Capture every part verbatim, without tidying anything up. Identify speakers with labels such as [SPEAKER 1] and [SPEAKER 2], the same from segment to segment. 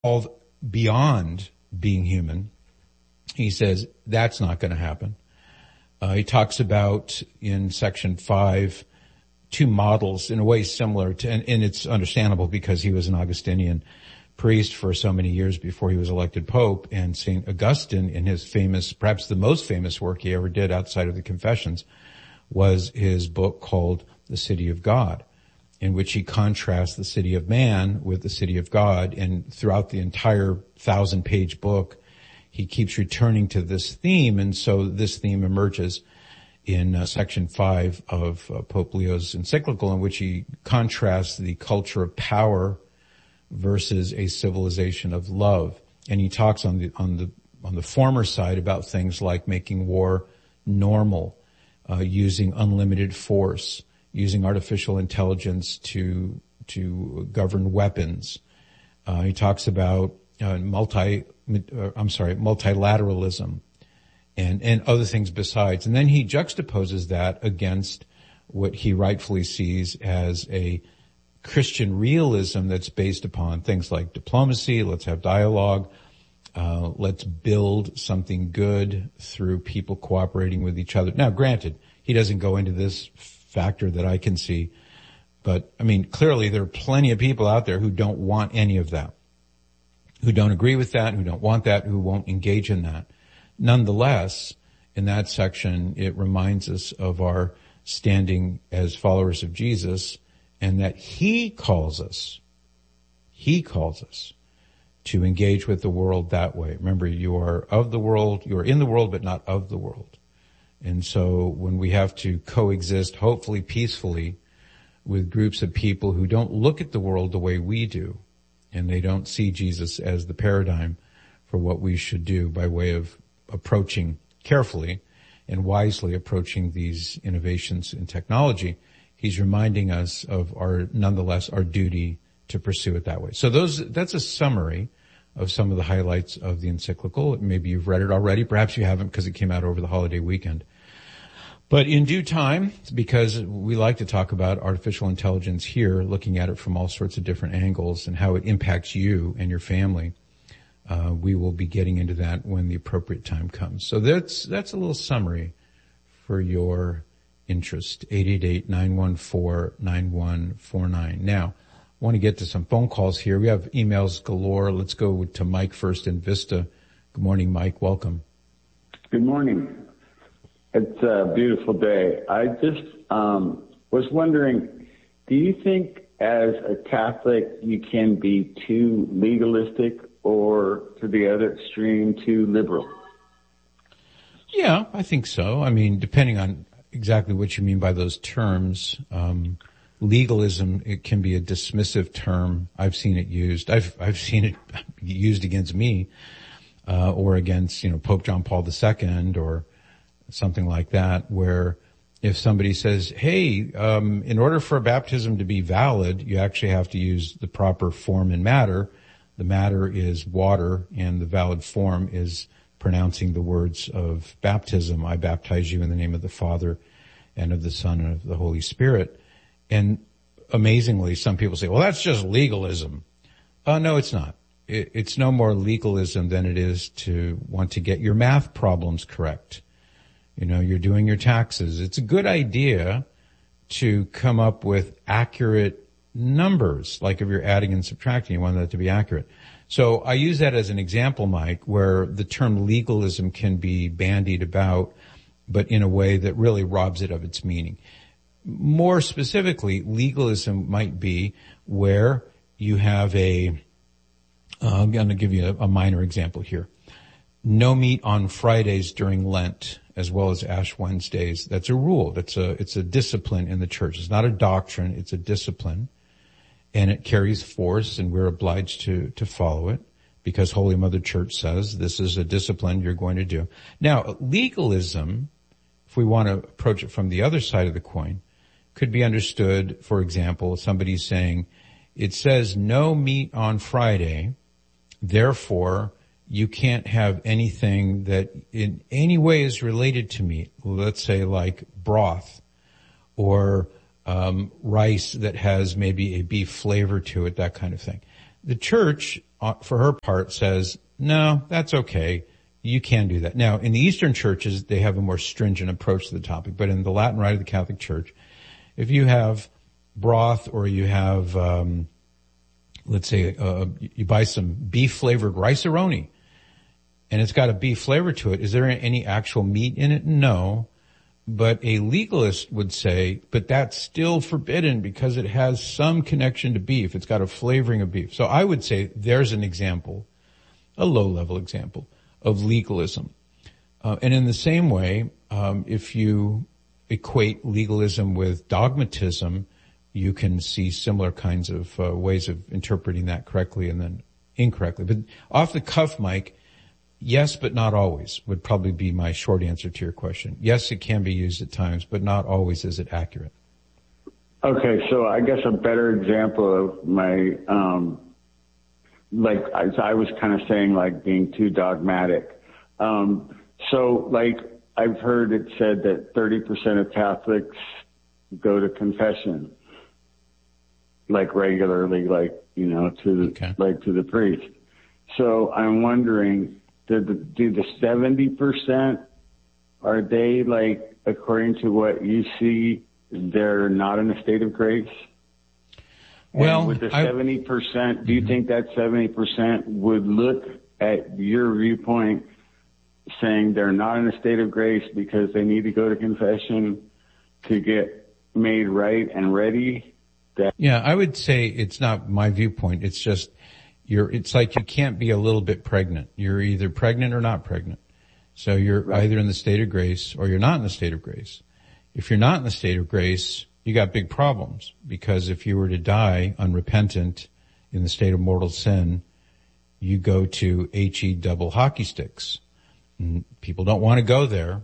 [SPEAKER 1] called beyond being human. He says that's not going to happen. Uh, he talks about in section five two models in a way similar to, and, and it's understandable because he was an Augustinian priest for so many years before he was elected pope, and Saint Augustine, in his famous, perhaps the most famous work he ever did outside of the Confessions, was his book called The City of God, in which he contrasts the city of man with the city of God. And throughout the entire thousand-page book, he keeps returning to this theme, and so this theme emerges in uh, section five of uh, Pope Leo's encyclical, in which he contrasts the culture of power versus a civilization of love. And he talks on the on the on the former side about things like making war normal, uh, using unlimited force, using artificial intelligence to to govern weapons. Uh, he talks about uh, multi uh, I'm sorry multilateralism and and other things besides. And then he juxtaposes that against what he rightfully sees as a Christian realism that's based upon things like diplomacy. Let's have dialogue. Uh, let's build something good through people cooperating with each other. Now, granted, he doesn't go into this factor that I can see, but I mean, clearly there are plenty of people out there who don't want any of that, who don't agree with that, who don't want that, who won't engage in that. Nonetheless, in that section, it reminds us of our standing as followers of Jesus, and that he calls us, he calls us to engage with the world that way. Remember, you are of the world, you are in the world, but not of the world. And so when we have to coexist, hopefully peacefully, with groups of people who don't look at the world the way we do, and they don't see Jesus as the paradigm for what we should do by way of approaching carefully and wisely approaching these innovations in technology, he's reminding us of our, nonetheless, our duty to pursue it that way. So those, that's a summary of some of the highlights of the encyclical. Maybe you've read it already. Perhaps you haven't because it came out over the holiday weekend. But in due time, because we like to talk about artificial intelligence here, looking at it from all sorts of different angles and how it impacts you and your family, uh, we will be getting into that when the appropriate time comes. So that's, that's a little summary for your interest. eight eight eight, nine one four, nine one four nine. Now, I want to get to some phone calls here. We have emails galore. Let's go to Mike first in Vista. Good morning, Mike. Welcome.
[SPEAKER 2] Good morning. It's a beautiful day. I just um, was wondering, do you think as a Catholic you can be too legalistic or, to the other extreme, too liberal?
[SPEAKER 1] Yeah, I think so. I mean, depending on exactly what you mean by those terms. Um, legalism, it can be a dismissive term. I've seen it used. I've, I've seen it used against me, uh, or against, you know, Pope John Paul the Second or something like that, where if somebody says, hey, um, in order for a baptism to be valid, you actually have to use the proper form and matter. The matter is water and the valid form is pronouncing the words of baptism. I baptize you in the name of the Father and of the Son and of the Holy Spirit. And amazingly, some people say, well, that's just legalism. Uh, no, it's not. It, it's no more legalism than it is to want to get your math problems correct. You know, you're doing your taxes. It's a good idea to come up with accurate numbers. Like if you're adding and subtracting, you want that to be accurate. So I use that as an example, Mike, where the term legalism can be bandied about, but in a way that really robs it of its meaning. More specifically, legalism might be where you have a, uh, I'm going to give you a, a minor example here. No meat on Fridays during Lent, as well as Ash Wednesdays. That's a rule. That's a, it's a discipline in the church. It's not a doctrine. It's a discipline. And it carries force, and we're obliged to, to follow it because Holy Mother Church says this is a discipline you're going to do. Now, legalism, if we want to approach it from the other side of the coin, could be understood, for example, somebody saying, it says no meat on Friday, therefore you can't have anything that in any way is related to meat. Let's say like broth or um, rice that has maybe a beef flavor to it, that kind of thing. The church uh, for her part, says, no, that's okay. You can do that. Now, in the Eastern churches, they have a more stringent approach to the topic, but in the Latin Rite of the Catholic Church, if you have broth or you have, um, let's say, uh, you buy some beef-flavored rice-a-roni, and it's got a beef flavor to it, is there any actual meat in it? No. But a legalist would say, but that's still forbidden because it has some connection to beef. It's got a flavoring of beef. So I would say there's an example, a low-level example of legalism. Uh, and in the same way, um, if you equate legalism with dogmatism, you can see similar kinds of uh, ways of interpreting that correctly and then incorrectly. But off the cuff, Mike, yes, but not always would probably be my short answer to your question. Yes, it can be used at times, but not always is it accurate.
[SPEAKER 2] Okay, so I guess a better example of my, um, like, as I was kind of saying, like, being too dogmatic. Um, so, like, I've heard it said that thirty percent of Catholics go to confession, like, regularly, like, you know, to the,
[SPEAKER 1] okay. like,
[SPEAKER 2] to the priest. So I'm wondering, Do the, do the seventy percent, are they, like, according to what you see, they're not in a state of grace?
[SPEAKER 1] Well,
[SPEAKER 2] and with the
[SPEAKER 1] I,
[SPEAKER 2] seventy percent, do you think that seventy percent would look at your viewpoint saying they're not in a state of grace because they need to go to confession to get made right and ready? That-
[SPEAKER 1] yeah, I would say it's not my viewpoint. It's just, You're, it's like you can't be a little bit pregnant. You're either pregnant or not pregnant. So you're right. either in the state of grace or you're not in the state of grace. If you're not in the state of grace, you got big problems, because if you were to die unrepentant in the state of mortal sin, you go to H-E double hockey sticks. And people don't want to go there.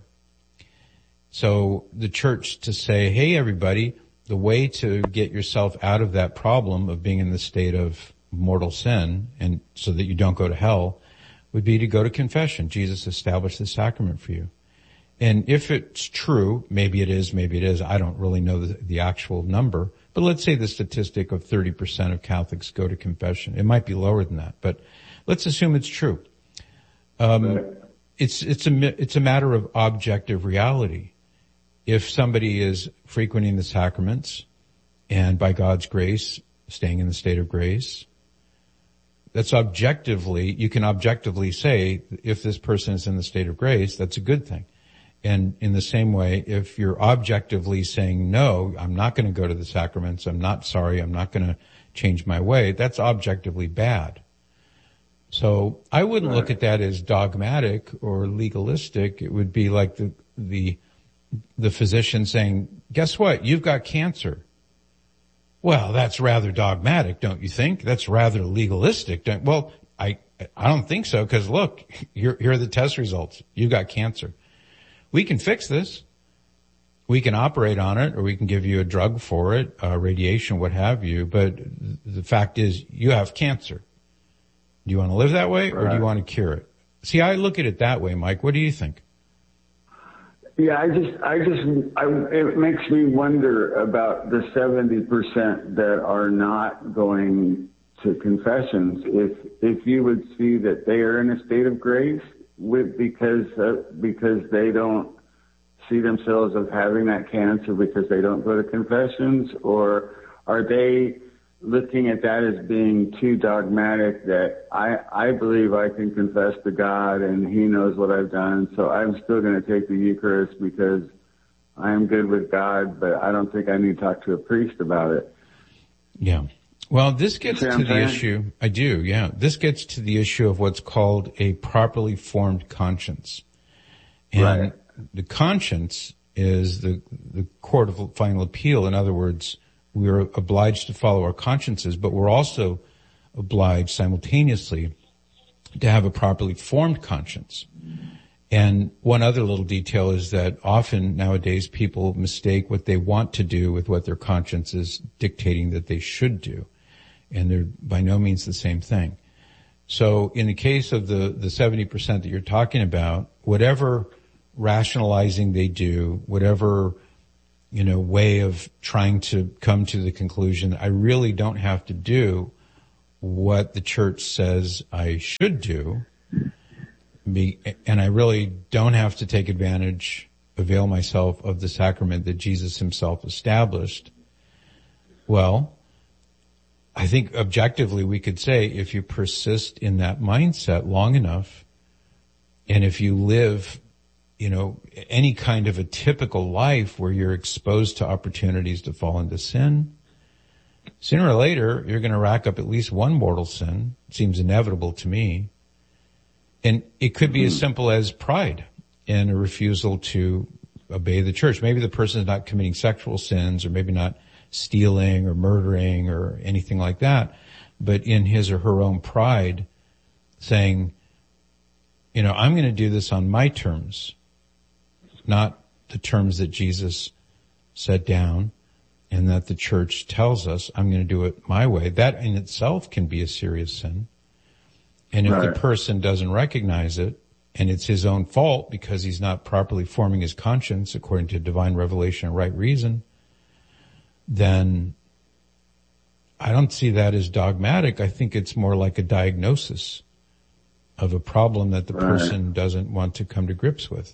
[SPEAKER 1] So the church to say, hey, everybody, the way to get yourself out of that problem of being in the state of mortal sin, and so that you don't go to hell, would be to go to confession. Jesus established the sacrament for you. And if it's true, maybe it is, maybe it is, I don't really know the, the actual number, but let's say the statistic of thirty percent of Catholics go to confession. It might be lower than that, but let's assume it's true. Um, it's, it's a, it's a matter of objective reality. If somebody is frequenting the sacraments and by God's grace, staying in the state of grace, that's objectively, you can objectively say, if this person is in the state of grace, that's a good thing. And in the same way, if you're objectively saying, no, I'm not going to go to the sacraments, I'm not sorry, I'm not going to change my way, that's objectively bad. So I wouldn't right. look at that as dogmatic or legalistic. It would be like the, the, the physician saying, guess what? You've got cancer. Well, that's rather dogmatic, don't you think? That's rather legalistic. Don't, well, I, I don't think so, because look, here, here are the test results. You've got cancer. We can fix this. We can operate on it, or we can give you a drug for it, uh, radiation, what have you. But the fact is, you have cancer. Do you want to live that way, or right. do you want to cure it? See, I look at it that way, Mike. What do you think?
[SPEAKER 2] Yeah, I just, I just, I, it makes me wonder about the seventy percent that are not going to confessions. If, if you would see that they are in a state of grace with, because, uh, because they don't see themselves as having that cancer because they don't go to confessions, or are they looking at that as being too dogmatic that I, I believe I can confess to God and He knows what I've done, so I'm still going to take the Eucharist because I am good with God, but I don't think I need to talk to a priest about it.
[SPEAKER 1] Yeah. Well, this gets to the issue. I do, yeah. This gets to the issue of what's called a properly formed conscience. And right. the conscience is the, the court of final appeal. In other words, we are obliged to follow our consciences, but we're also obliged simultaneously to have a properly formed conscience. And one other little detail is that often nowadays people mistake what they want to do with what their conscience is dictating that they should do. And they're by no means the same thing. So in the case of the, the seventy percent that you're talking about, whatever rationalizing they do, whatever you know, way of trying to come to the conclusion that I really don't have to do what the church says I should do, be, and I really don't have to take advantage, avail myself of the sacrament that Jesus himself established, well, I think objectively we could say if you persist in that mindset long enough, and if you live, you know, any kind of a typical life where you're exposed to opportunities to fall into sin, sooner or later you're going to rack up at least one mortal sin. It seems inevitable to me. And it could be as simple as pride and a refusal to obey the church. Maybe the person is not committing sexual sins, or maybe not stealing or murdering or anything like that, but in his or her own pride saying, you know, I'm going to do this on my terms, not the terms that Jesus set down and that the church tells us. I'm going to do it my way. That in itself can be a serious sin. And if right. the person doesn't recognize it, and it's his own fault because he's not properly forming his conscience according to divine revelation and right reason, then I don't see that as dogmatic. I think it's more like a diagnosis of a problem that the right. person doesn't want to come to grips with.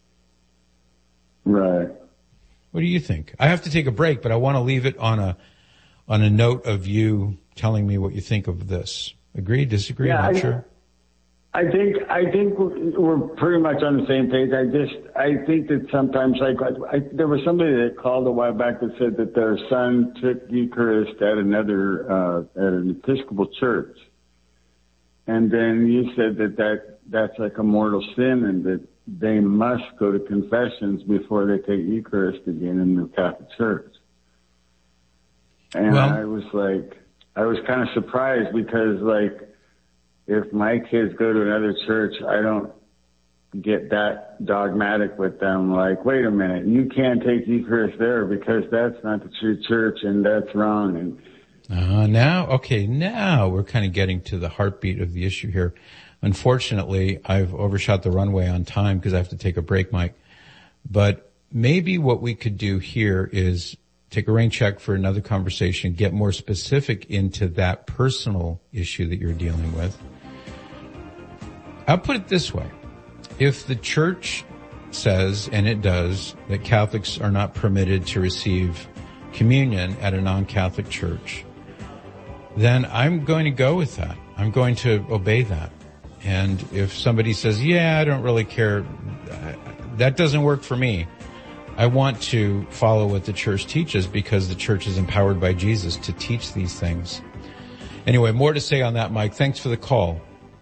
[SPEAKER 2] Right.
[SPEAKER 1] What do you think? I have to take a break, but I want to leave it on a on a note of you telling me what you think of this. Agree? Disagree?
[SPEAKER 2] Yeah,
[SPEAKER 1] Not
[SPEAKER 2] I,
[SPEAKER 1] sure.
[SPEAKER 2] I think I think we're pretty much on the same page. I just I think that sometimes like I, I, there was somebody that called a while back that said that their son took Eucharist at another uh, at an Episcopal church, and then you said that that that's like a mortal sin, and that they must go to confessions before they take Eucharist again in the Catholic Church. And well, I was like, I was kind of surprised because like, if my kids go to another church, I don't get that dogmatic with them. Like, wait a minute, you can't take Eucharist there because that's not the true church and that's wrong. And
[SPEAKER 1] uh, now, okay, now we're kind of getting to the heartbeat of the issue here. Unfortunately, I've overshot the runway on time because I have to take a break, Mike. But maybe what we could do here is take a rain check for another conversation, get more specific into that personal issue that you're dealing with. I'll put it this way. If the church says, and it does, that Catholics are not permitted to receive communion at a non-Catholic church, then I'm going to go with that. I'm going to obey that. And if somebody says, yeah, I don't really care, that doesn't work for me. I want to follow what the church teaches because the church is empowered by Jesus to teach these things. Anyway, more to say on that, Mike. Thanks for the call.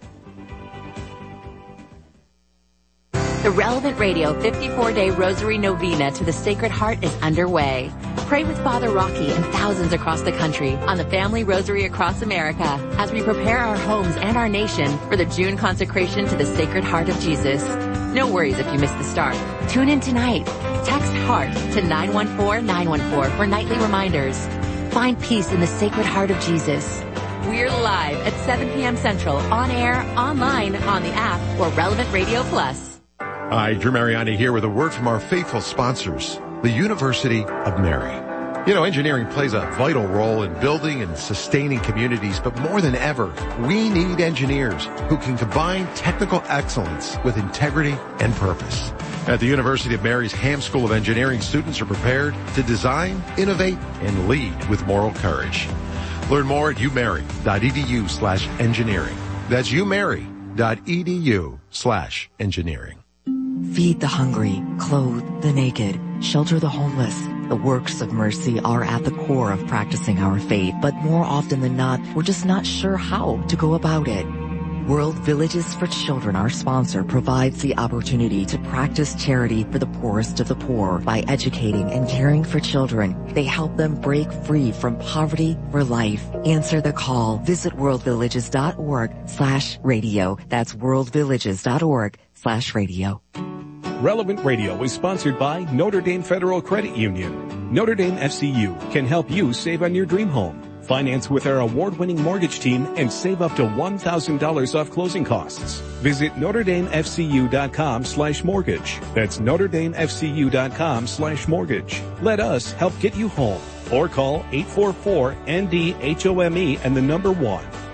[SPEAKER 3] The Relevant Radio fifty-four day Rosary Novena to the Sacred Heart is underway. Pray with Father Rocky and thousands across the country on the Family Rosary Across America as we prepare our homes and our nation for the June consecration to the Sacred Heart of Jesus. No worries if you missed the start. Tune in tonight. Text HEART to nine one four nine one four for nightly reminders. Find peace in the Sacred Heart of Jesus. We're live at seven p.m. Central, on air, online, on the app, or Relevant Radio Plus.
[SPEAKER 4] Hi, Drew Mariani here with a word from our faithful sponsors, the University of Mary. You know, engineering plays a vital role in building and sustaining communities, but more than ever, we need engineers who can combine technical excellence with integrity and purpose. At the University of Mary's Ham School of Engineering, students are prepared to design, innovate, and lead with moral courage. Learn more at umary.edu slash engineering. That's umary.edu slash engineering.
[SPEAKER 5] Feed the hungry, clothe the naked, shelter the homeless. The works of mercy are at the core of practicing our faith, but more often than not, we're just not sure how to go about it. World Villages for Children, our sponsor, provides the opportunity to practice charity for the poorest of the poor by educating and caring for children. They help them break free from poverty for life. Answer the call. Visit worldvillages.org slash radio. That's worldvillages.org slash radio.
[SPEAKER 6] Relevant Radio is sponsored by Notre Dame Federal Credit Union. Notre Dame F C U can help you save on your dream home. Finance with our award-winning mortgage team and save up to one thousand dollars off closing costs. Visit NotreDameFCU.com slash mortgage. That's NotreDameFCU.com slash mortgage. Let us help get you home. Or call eight four four N D H O M E and the number one.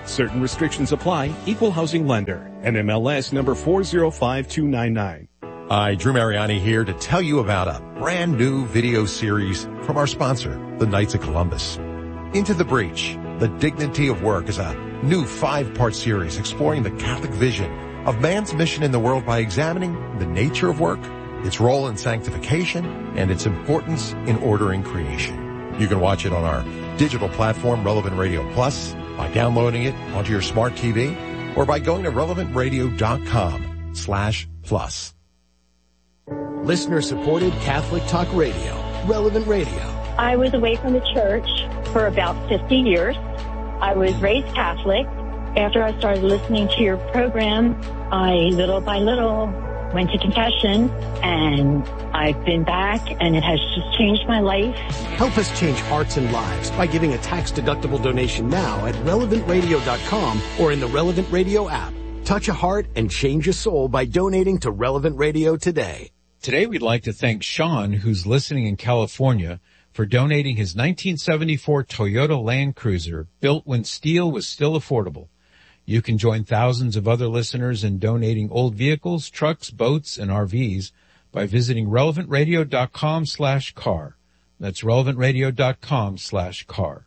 [SPEAKER 6] Certain restrictions apply. Equal housing lender. N M L S number four zero five two nine nine.
[SPEAKER 4] Hi, Drew Mariani here to tell you about a brand new video series from our sponsor, the Knights of Columbus. Into the Breach, The Dignity of Work is a new five-part series exploring the Catholic vision of man's mission in the world by examining the nature of work, its role in sanctification, and its importance in ordering creation. You can watch it on our digital platform, Relevant Radio Plus, by downloading it onto your smart T V, or by going to relevant radio dot com slash plus.
[SPEAKER 7] Listener-supported Catholic Talk Radio, Relevant Radio.
[SPEAKER 8] I was away from the church for about fifty years. I was raised Catholic. After I started listening to your program, I, little by little, went to confession, and I've been back, and it has just changed my life.
[SPEAKER 7] Help us change hearts and lives by giving a tax-deductible donation now at relevant radio dot com or in the Relevant Radio app. Touch a heart and change a soul by donating to Relevant Radio today.
[SPEAKER 1] Today we'd like to thank Sean, who's listening in California, for donating his nineteen seventy-four Toyota Land Cruiser, built when steel was still affordable. You can join thousands of other listeners in donating old vehicles, trucks, boats, and R Vs by visiting relevant radio dot com slash car. That's relevant radio dot com slash car.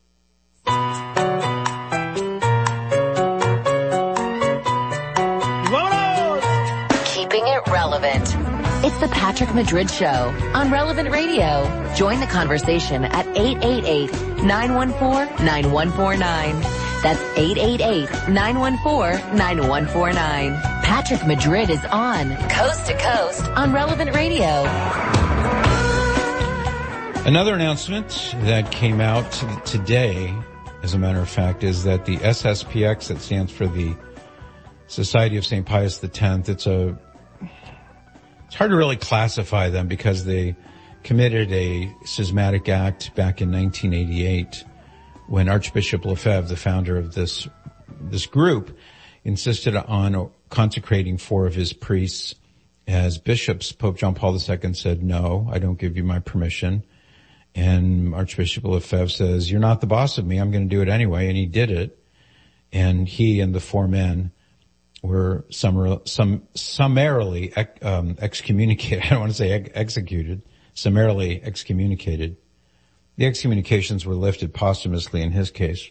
[SPEAKER 3] Keeping it relevant. It's the Patrick Madrid Show on Relevant Radio. Join the conversation at eight eight eight, nine one four, nine one four nine. That's eight eight eight, nine one four, nine one four nine. Patrick Madrid is on Coast to Coast on Relevant Radio.
[SPEAKER 1] Another announcement that came out today, as a matter of fact, is that the S S P X, that stands for the Society of Saint Pius the Tenth, it's a It's hard to really classify them because they committed a schismatic act back in nineteen eighty-eight when Archbishop Lefebvre, the founder of this this group, insisted on consecrating four of his priests as bishops. Pope John Paul the Second said, no, I don't give you my permission. And Archbishop Lefebvre says, you're not the boss of me, I'm going to do it anyway. And he did it. And he and the four men were summar, sum, summarily um, excommunicated. I don't want to say ex- executed, summarily excommunicated. The excommunications were lifted posthumously in his case.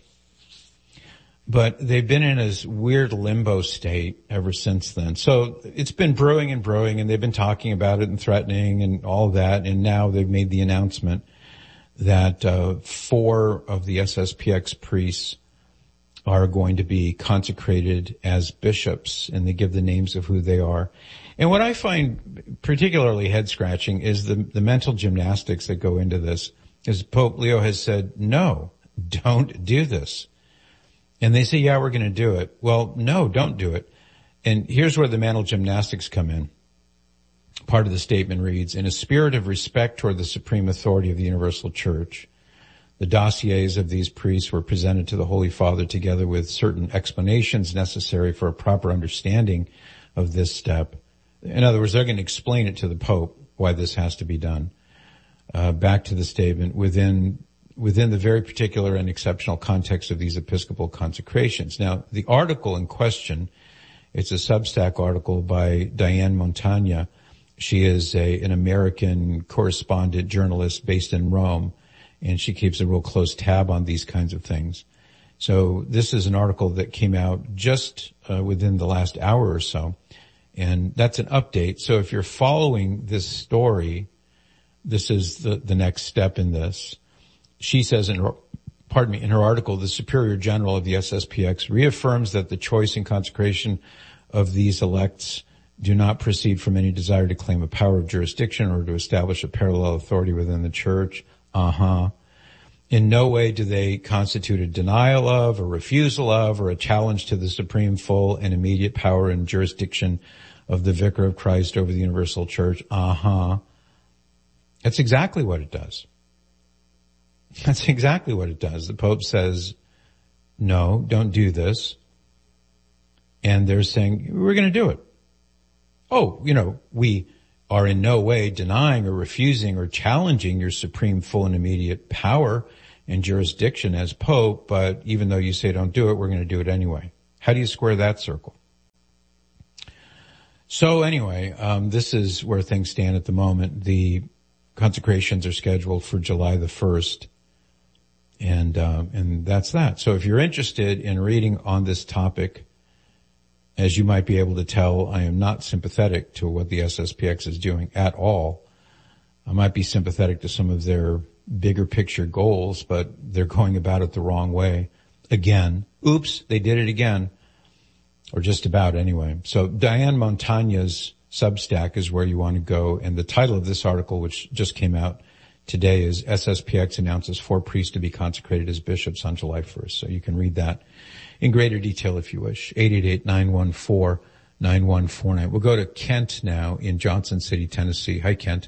[SPEAKER 1] But they've been in this weird limbo state ever since then. So it's been brewing and brewing, and they've been talking about it and threatening and all that, and now they've made the announcement that uh four of the S S P X priests are going to be consecrated as bishops, and they give the names of who they are. And what I find particularly head-scratching is the, the mental gymnastics that go into this. As Pope Leo has said, no, don't do this. And they say, yeah, we're going to do it. Well, no, don't do it. And here's where the mental gymnastics come in. Part of the statement reads, in a spirit of respect toward the supreme authority of the Universal Church, the dossiers of these priests were presented to the Holy Father together with certain explanations necessary for a proper understanding of this step. In other words, they're going to explain it to the Pope why this has to be done. Uh, back to the statement, within within the very particular and exceptional context of these episcopal consecrations. Now, the article in question, it's a Substack article by Diane Montagna. She is a an American correspondent journalist based in Rome, and she keeps a real close tab on these kinds of things. So this is an article that came out just uh, within the last hour or so, and that's an update. So if you're following this story, this is the, the next step in this. She says in her, pardon me, in her article, the Superior General of the S S P X reaffirms that the choice and consecration of these elects do not proceed from any desire to claim a power of jurisdiction or to establish a parallel authority within the church. Uh-huh. In no way do they constitute a denial of, a refusal of, or a challenge to the supreme, full, and immediate power and jurisdiction of the Vicar of Christ over the Universal Church. Uh-huh. That's exactly what it does. That's exactly what it does. The Pope says, no, don't do this. And they're saying, we're going to do it. Oh, you know, we are in no way denying or refusing or challenging your supreme, full, and immediate power and jurisdiction as Pope, but even though you say don't do it, we're going to do it anyway. How do you square that circle? So anyway, um, this is where things stand at the moment. The consecrations are scheduled for July the first. And, um, and that's that. So if you're interested in reading on this topic, as you might be able to tell, I am not sympathetic to what the S S P X is doing at all. I might be sympathetic to some of their bigger picture goals, but they're going about it the wrong way. Again. Oops, they did it again. Or just about anyway. So Diane Montagna's Substack is where you want to go. And the title of this article, which just came out today, is S S P X announces four priests to be consecrated as bishops on July first. So you can read that in greater detail if you wish. eight eight eight, nine one four, nine one four nine. We'll go to Kent now in Johnson City, Tennessee. Hi, Kent.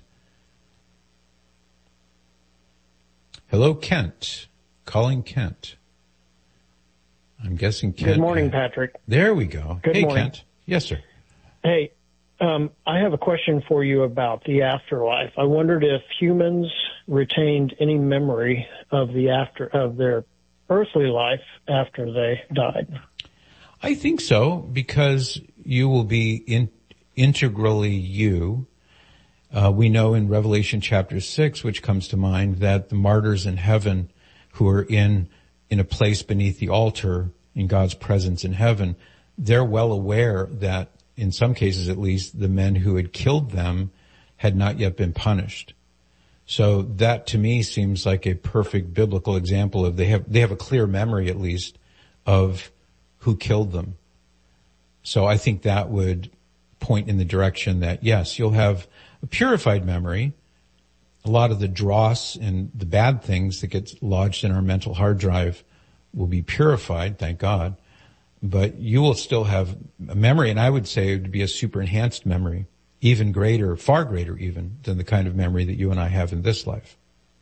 [SPEAKER 1] Hello, Kent. Calling Kent. I'm guessing Kent.
[SPEAKER 9] Good morning, Patrick.
[SPEAKER 1] There we go.
[SPEAKER 9] Good
[SPEAKER 1] hey,
[SPEAKER 9] morning.
[SPEAKER 1] Kent. Yes, sir.
[SPEAKER 9] Hey, um, I have a question for you about the afterlife. I wondered if humans retained any memory of the after of their earthly life after they died.
[SPEAKER 1] I think so, because you will be in, integrally you. Uh, we know in Revelation chapter six, which comes to mind, that the martyrs in heaven who are in in a place beneath the altar in God's presence in heaven, they're well aware that, in some cases at least, the men who had killed them had not yet been punished. So that to me seems like a perfect biblical example of they have, they have a clear memory at least of who killed them. So I think that would point in the direction that yes, you'll have a purified memory. A lot of the dross and the bad things that get lodged in our mental hard drive will be purified, thank God. But you will still have a memory, and I would say it would be a super enhanced memory, even greater, far greater even, than the kind of memory that you and I have in this life.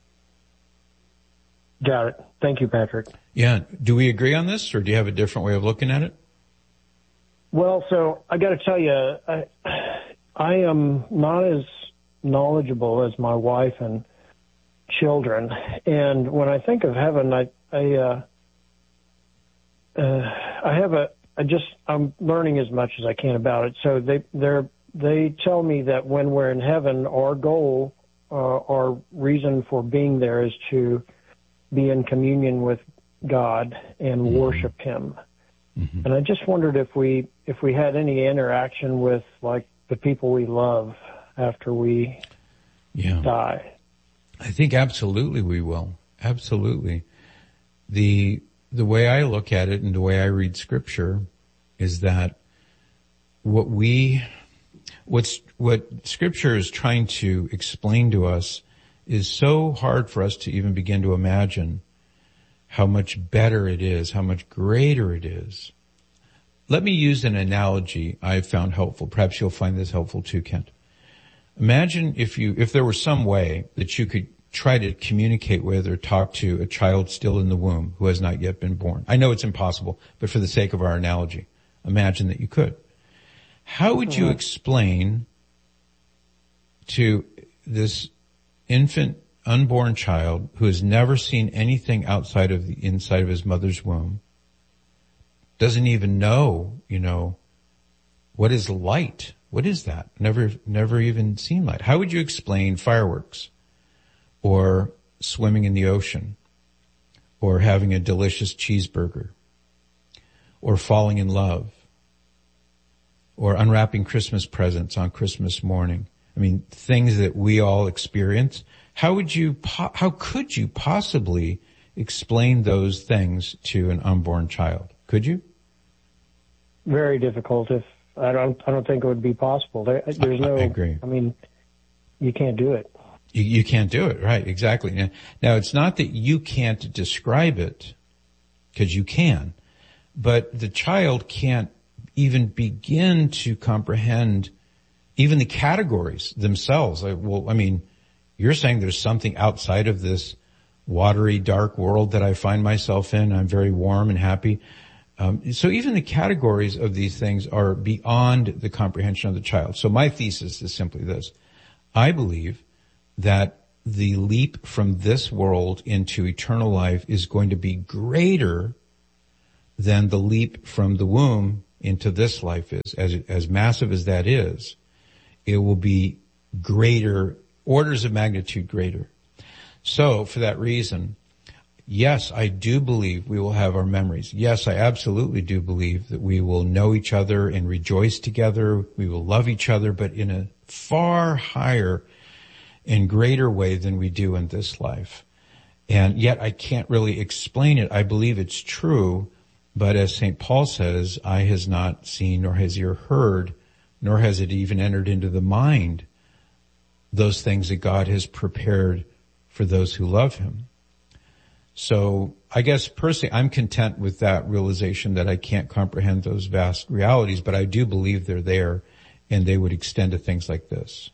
[SPEAKER 9] Got it. Thank you, Patrick.
[SPEAKER 1] Yeah. Do we agree on this, or do you have a different way of looking at it?
[SPEAKER 9] Well, so I got to tell you, I, I am not as knowledgeable as my wife and children, and when I think of heaven, I, I, uh, uh, I have a, I just, I'm learning as much as I can about it. So they, they're, they tell me that when we're in heaven, our goal, uh, our reason for being there is to be in communion with God and mm-hmm. worship Him. Mm-hmm. And I just wondered if we, if we had any interaction with like the people we love after we yeah. die.
[SPEAKER 1] I think absolutely we will. Absolutely. The, the way I look at it and the way I read scripture is that what we, what's, what scripture is trying to explain to us is so hard for us to even begin to imagine how much better it is, how much greater it is. Let me use an analogy I've found helpful. Perhaps you'll find this helpful too, Kent. Imagine if you, if there was some way that you could try to communicate with or talk to a child still in the womb who has not yet been born. I know it's impossible, but for the sake of our analogy, imagine that you could. How would you explain to this infant, unborn child who has never seen anything outside of the inside of his mother's womb, doesn't even know, you know, what is light? What is that? Never, never even seen light. How would you explain fireworks or swimming in the ocean or having a delicious cheeseburger or falling in love or unwrapping Christmas presents on Christmas morning? I mean, things that we all experience. How would you, po- how could you possibly explain those things to an unborn child? Could you?
[SPEAKER 9] Very difficult. If I don't, I don't think it would be possible. There, there's no,
[SPEAKER 1] I agree.
[SPEAKER 9] I mean, you can't do it.
[SPEAKER 1] You, you can't do it, right? Exactly. Now, now, it's not that you can't describe it, because you can, but the child can't even begin to comprehend even the categories themselves. I, well, I mean, you're saying there's something outside of this watery, dark world that I find myself in. I'm very warm and happy. Um, so even the categories of these things are beyond the comprehension of the child. So my thesis is simply this. I believe that the leap from this world into eternal life is going to be greater than the leap from the womb into this life is. As, as massive as that is, it will be greater, orders of magnitude greater. So for that reason, yes, I do believe we will have our memories. Yes, I absolutely do believe that we will know each other and rejoice together. We will love each other, but in a far higher and greater way than we do in this life. And yet I can't really explain it. I believe it's true, but as Saint Paul says, eye has not seen, nor has ear heard, nor has it even entered into the mind those things that God has prepared for those who love him. So I guess personally, I'm content with that realization that I can't comprehend those vast realities, but I do believe they're there, and they would extend to things like this.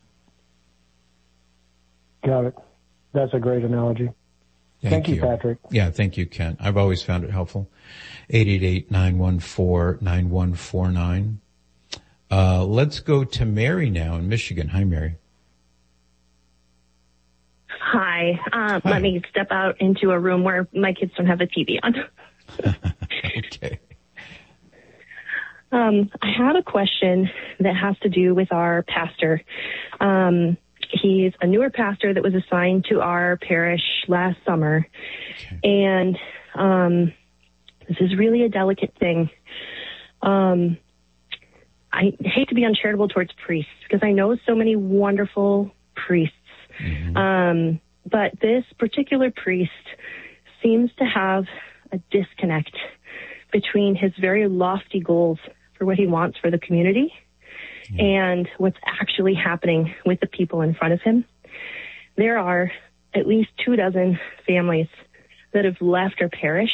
[SPEAKER 9] Got it. That's a great analogy.
[SPEAKER 1] Thank,
[SPEAKER 9] thank you,
[SPEAKER 1] you,
[SPEAKER 9] Patrick.
[SPEAKER 1] Yeah, thank you, Ken. I've always found it helpful. eight eight eight, nine one four, nine one four nine. Uh, let's go to Mary now in Michigan. Hi, Mary.
[SPEAKER 10] Hi. Um, Hi. Let me step out into a room where my kids don't have the T V on.
[SPEAKER 1] Okay.
[SPEAKER 10] Um, I have a question that has to do with our pastor. Um, he's a newer pastor that was assigned to our parish last summer. Okay. And um, this is really a delicate thing. Um, I hate to be uncharitable towards priests because I know so many wonderful priests. Mm-hmm. Um, but this particular priest seems to have a disconnect between his very lofty goals for what he wants for the community yeah. and what's actually happening with the people in front of him. There are at least two dozen families that have left our parish.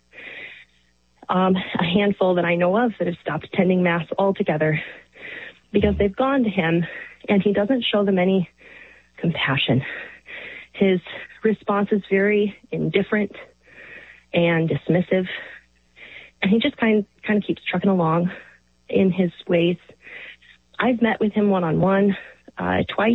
[SPEAKER 10] Um, a handful that I know of that have stopped attending Mass altogether because they've gone to him and he doesn't show them any compassion. His response is very indifferent and dismissive, and he just kind kind of keeps trucking along in his ways. I've met with him one-on-one uh, twice,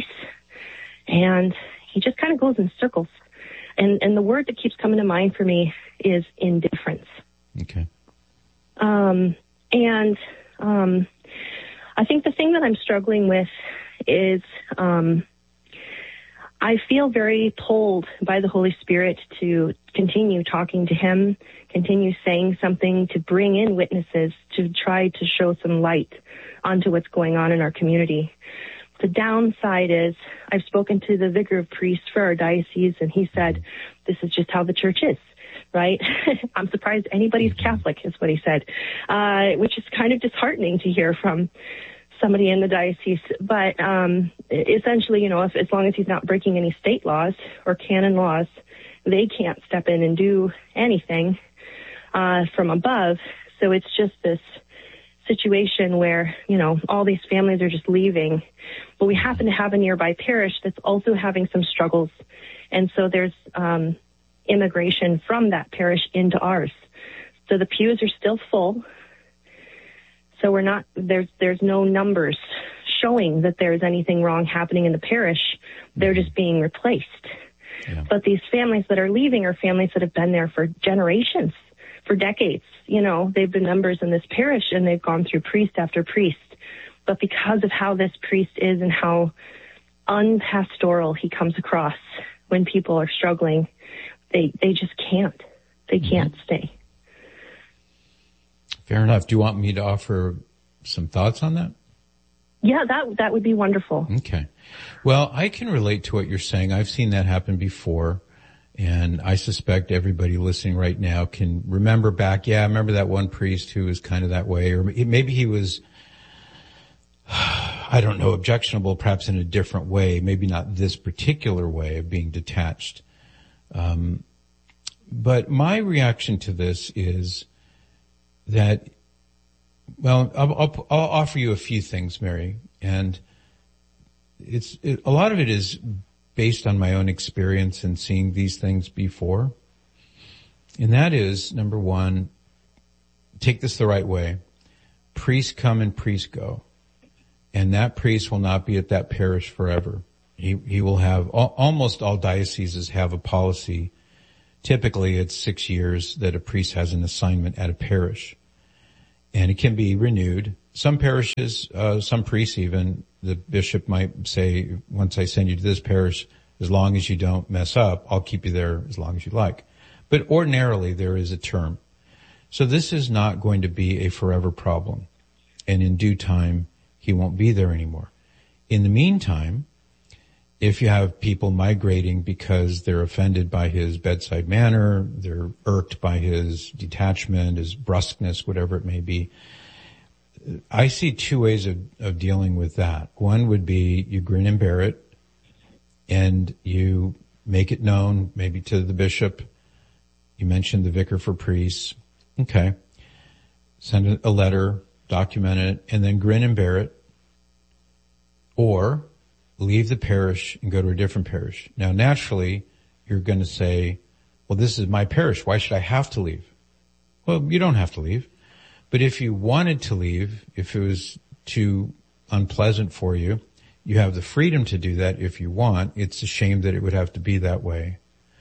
[SPEAKER 10] and he just kind of goes in circles. And and the word that keeps coming to mind for me is indifference.
[SPEAKER 1] Okay.
[SPEAKER 10] Um, and um, I think the thing that I'm struggling with is um, I feel very pulled by the Holy Spirit to continue talking to him, continue saying something, to bring in witnesses, to try to show some light onto what's going on in our community. The downside is I've spoken to the vicar of priests for our diocese, and he said, this is just how the church is, right? I'm surprised anybody's Catholic, is what he said, uh, which is kind of disheartening to hear from somebody in the diocese. But um, essentially, you know, if, as long as he's not breaking any state laws or canon laws, they can't step in and do anything uh, from above. So it's just this situation where, you know, all these families are just leaving. But we happen to have a nearby parish that's also having some struggles. And so there's um, immigration from that parish into ours. So the pews are still full. So we're not, there's, there's no numbers showing that there's anything wrong happening in the parish. They're just being replaced. Yeah. But these families that are leaving are families that have been there for generations, for decades. You know, they've been members in this parish and they've gone through priest after priest. But because of how this priest is and how unpastoral he comes across when people are struggling, they, they just can't. They can't mm-hmm. stay.
[SPEAKER 1] Fair enough. Do you want me to offer some thoughts on that?
[SPEAKER 10] Yeah, that that would be wonderful.
[SPEAKER 1] Okay. Well, I can relate to what you're saying. I've seen that happen before, and I suspect everybody listening right now can remember back. Yeah, I remember that one priest who was kind of that way, or maybe he was, I don't know, objectionable, perhaps in a different way, maybe not this particular way of being detached. Um, but my reaction to this is that, well, I'll, I'll, I'll offer you a few things, Mary, and it's it, a lot of it is based on my own experience in seeing these things before. And that is, number one, take this the right way. Priests come and priests go. And that priest will not be at that parish forever. He, he will have, almost all dioceses have a policy. Typically it's six years that a priest has an assignment at a parish. And it can be renewed. Some parishes, uh, some priests even, the bishop might say, once I send you to this parish, as long as you don't mess up, I'll keep you there as long as you like. But ordinarily there is a term. So this is not going to be a forever problem. And in due time, he won't be there anymore. In the meantime, if you have people migrating because they're offended by his bedside manner, they're irked by his detachment, his brusqueness, whatever it may be, I see two ways of, of dealing with that. One would be you grin and bear it, and you make it known maybe to the bishop. You mentioned the vicar for priests. Okay. Send a letter, document it, and then grin and bear it. Or leave the parish and go to a different parish. Now, naturally, you're going to say, well, this is my parish. Why should I have to leave? Well, you don't have to leave. But if you wanted to leave, if it was too unpleasant for you, you have the freedom to do that if you want. It's a shame that it would have to be that way.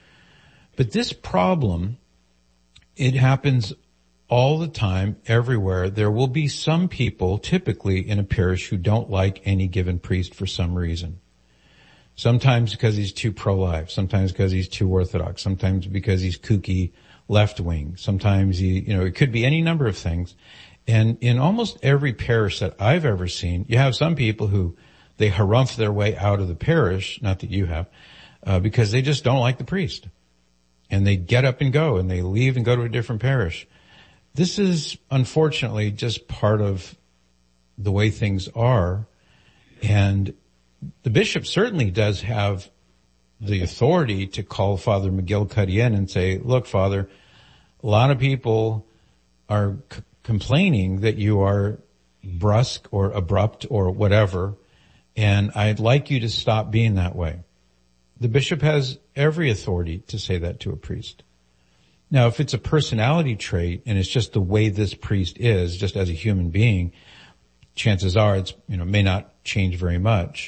[SPEAKER 1] But this problem, it happens all the time, everywhere. There will be some people, typically in a parish, who don't like any given priest for some reason. Sometimes because he's too pro-life, sometimes because he's too orthodox, sometimes because he's kooky left-wing, sometimes he, you know, it could be any number of things. And in almost every parish that I've ever seen, you have some people who, they harumph their way out of the parish, not that you have, uh, because they just don't like the priest. And they get up and go, and they leave and go to a different parish. This is unfortunately just part of the way things are. And the bishop certainly does have the authority to call Father McGillicuddy in and say, look, Father, a lot of people are c- complaining that you are brusque or abrupt or whatever, and I'd like you to stop being that way. The bishop has every authority to say that to a priest. Now, if it's a personality trait and it's just the way this priest is, just as a human being, chances are it's, you know, may not change very much.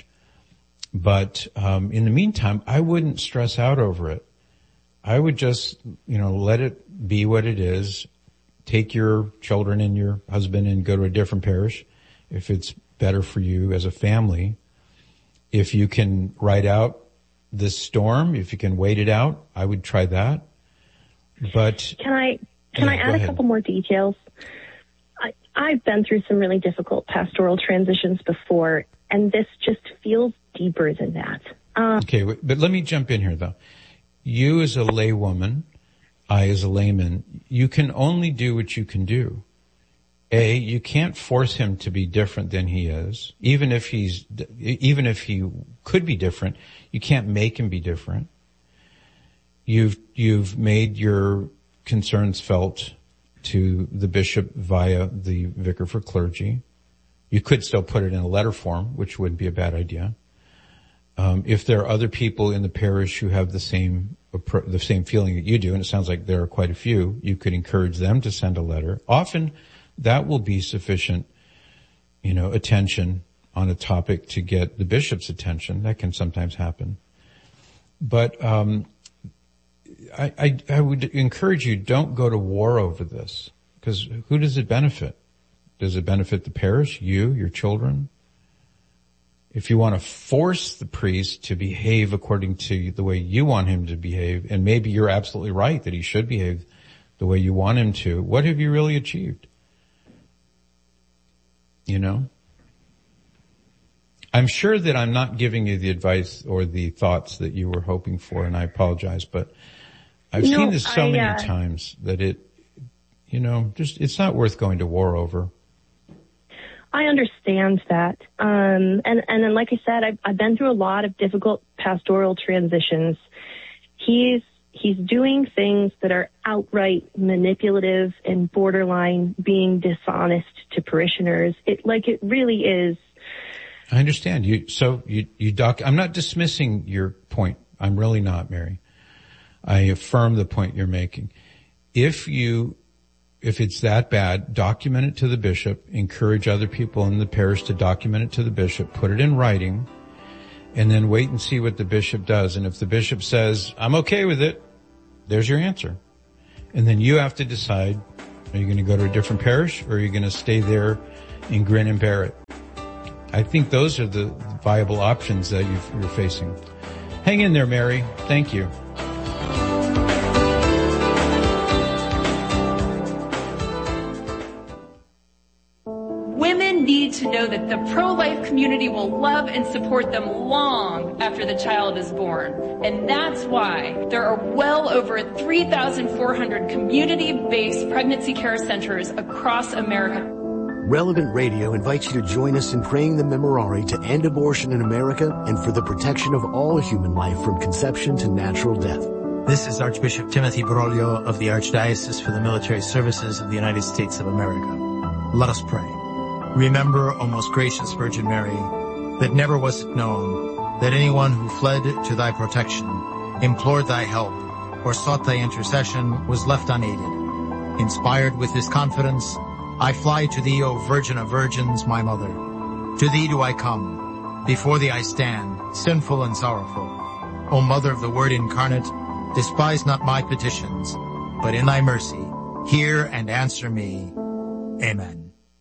[SPEAKER 1] But um in the meantime, I wouldn't stress out over it. I would just, you know, let it be what it is. Take your children and your husband and go to a different parish if it's better for you as a family. If you can ride out this storm, if you can wait it out, I would try that. But
[SPEAKER 10] can I can
[SPEAKER 1] yeah,
[SPEAKER 10] I add a couple more details? I, I've been through some really difficult pastoral transitions before, and this just feels deeper than that. Um,
[SPEAKER 1] okay, but let me jump in here, though. You as a laywoman, I as a layman, you can only do what you can do. A, you can't force him to be different than he is. Even if he's, even if he could be different, you can't make him be different. You've, you've made your concerns felt to the bishop via the vicar for clergy. You could still put it in a letter form, which wouldn't be a bad idea. Um, if there are other people in the parish who have the same, the same feeling that you do, and it sounds like there are quite a few, you could encourage them to send a letter. Often that will be sufficient, you know, attention on a topic to get the bishop's attention. That can sometimes happen. But, um, I, I, I would encourage you, don't go to war over this, because who does it benefit? Does it benefit the parish, you, your children? If you want to force the priest to behave according to the way you want him to behave, and maybe you're absolutely right that he should behave the way you want him to, what have you really achieved? You know? I'm sure that I'm not giving you the advice or the thoughts that you were hoping for, and I apologize, but I've no, seen this so I, many uh, times that it, you know, just, it's not worth going to war over.
[SPEAKER 10] I understand that. Um, and, and then, like I said, I've, I've been through a lot of difficult pastoral transitions. He's, he's doing things that are outright manipulative and borderline being dishonest to parishioners. It, like, it really is.
[SPEAKER 1] I understand you. So you, you doc, I'm not dismissing your point. I'm really not, Mary. I affirm the point you're making. If you, if it's that bad, document it to the bishop, encourage other people in the parish to document it to the bishop, put it in writing, and then wait and see what the bishop does. And if the bishop says, I'm okay with it, there's your answer. And then you have to decide, are you going to go to a different parish or are you going to stay there and grin and bear it? I think those are the viable options that you've, you're facing. Hang in there, Mary. Thank you.
[SPEAKER 11] Women need to know that the pro-life community will love and support them long after the child is born. And that's why there are well over three thousand four hundred community-based pregnancy care centers across America.
[SPEAKER 7] Relevant Radio invites you to join us in praying the Memorare to end abortion in America and for the protection of all human life from conception to natural death.
[SPEAKER 12] This is Archbishop Timothy Broglio of the Archdiocese for the Military Services of the United States of America. Let us pray. Remember, O most gracious Virgin Mary, that never was it known that anyone who fled to thy protection, implored thy help, or sought thy intercession was left unaided. Inspired with this confidence, I fly to thee, O Virgin of Virgins, my Mother. To thee do I come. Before thee I stand, sinful and sorrowful. O Mother of the Word incarnate, despise not my petitions, but in thy mercy, hear and answer me. Amen.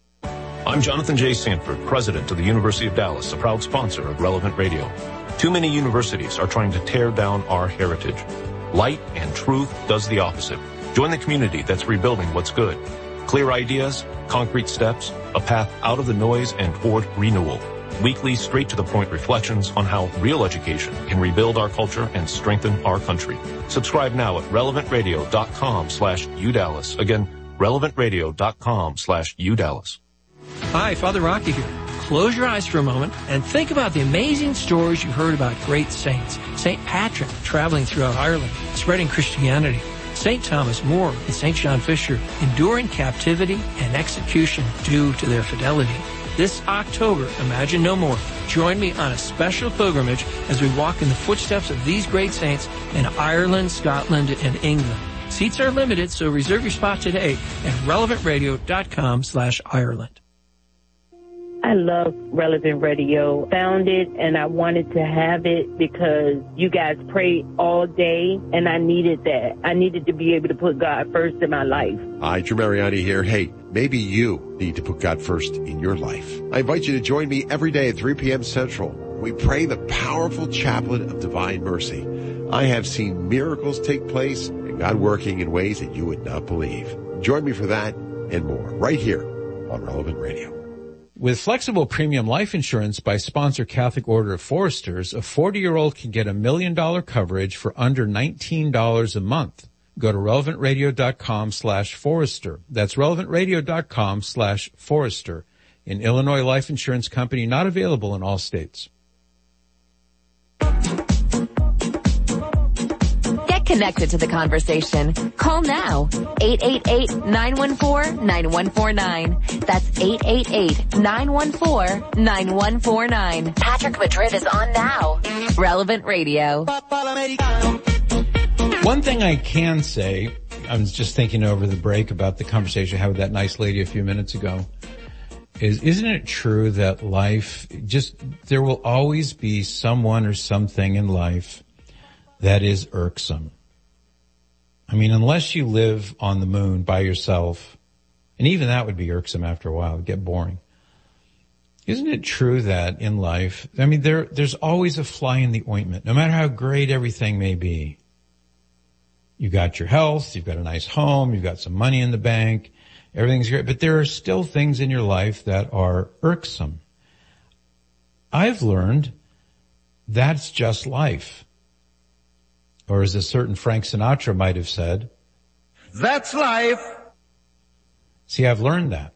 [SPEAKER 13] I'm Jonathan J. Sanford, president of the University of Dallas, a proud sponsor of Relevant Radio. Too many universities are trying to tear down our heritage. Light and truth does the opposite. Join the community that's rebuilding what's good. Clear ideas, concrete steps, a path out of the noise and toward renewal. Weekly, straight-to-the-point reflections on how real education can rebuild our culture and strengthen our country. Subscribe now at relevant radio dot com slash U Dallas. Again, relevant radio dot com slash U Dallas.
[SPEAKER 14] Hi, Father Rocky here. Close your eyes for a moment and think about the amazing stories you heard about great saints. Saint Patrick traveling throughout Ireland, spreading Christianity. Saint Thomas More and Saint John Fisher enduring captivity and execution due to their fidelity. This October, Imagine No More. Join me on a special pilgrimage as we walk in the footsteps of these great saints in Ireland, Scotland, and England. Seats are limited, so reserve your spot today at relevant radio dot com slash Ireland.
[SPEAKER 15] I love Relevant Radio. Found it and I wanted to have it because you guys pray all day and I needed that. I needed to be able to put God first in my life.
[SPEAKER 4] Hi, Drew Mariani here. Hey, maybe you need to put God first in your life. I invite you to join me every day at three p.m. Central. We pray the powerful chaplet of divine mercy. I have seen miracles take place and God working in ways that you would not believe. Join me for that and more right here on Relevant Radio.
[SPEAKER 1] With flexible premium life insurance by sponsor Catholic Order of Foresters, a forty-year-old can get a million dollar coverage for under nineteen dollars a month. Go to relevant radio dot com slash Forester. That's relevant radio dot com slash Forester. An Illinois life insurance company not available in all states.
[SPEAKER 3] Connected to the conversation. Call now. eight eight eight, nine one four, nine one four nine. That's eight eight eight, nine one four, nine one four nine. Patrick Madrid is on now. Relevant Radio.
[SPEAKER 1] One thing I can say, I was just thinking over the break about the conversation I had with that nice lady a few minutes ago, is isn't it true that life, just, there will always be someone or something in life that is irksome. I mean, unless you live on the moon by yourself, and even that would be irksome after a while, it'd get boring. Isn't it true that in life, I mean, there, there's always a fly in the ointment, no matter how great everything may be. You got your health, you've got a nice home, you've got some money in the bank, everything's great, but there are still things in your life that are irksome. I've learned that's just life. Or as a certain Frank Sinatra might have said, that's life. See, I've learned that.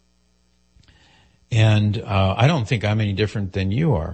[SPEAKER 1] And uh I don't think I'm any different than you are.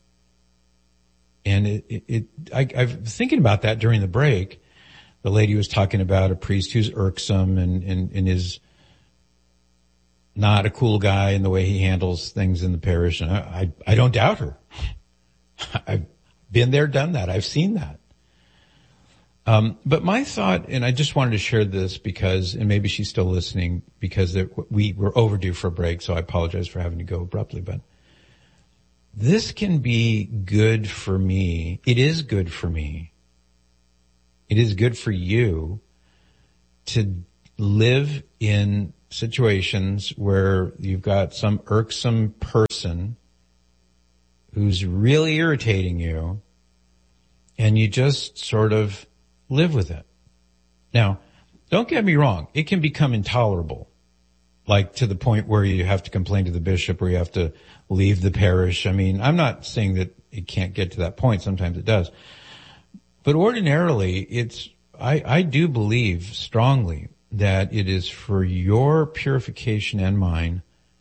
[SPEAKER 1] And it, it, it I, I was thinking about that during the break. The lady was talking about a priest who's irksome and, and, and is not a cool guy in the way he handles things in the parish. And I, I, I don't doubt her. I've been there, done that. I've seen that. Um, but my thought, and I just wanted to share this because, and maybe she's still listening because we were overdue for a break, so I apologize for having to go abruptly, but this can be good for me. It is good for me. It is good for you to live in situations where you've got some irksome person who's really irritating you, and you just sort of live with it. Now, don't get me wrong. It can become intolerable, like to the point where you have to complain to the bishop or you have to leave the parish. I mean, I'm not saying that it can't get to that point. Sometimes it does. But ordinarily, it's, I, I do believe strongly that it is for your purification and mine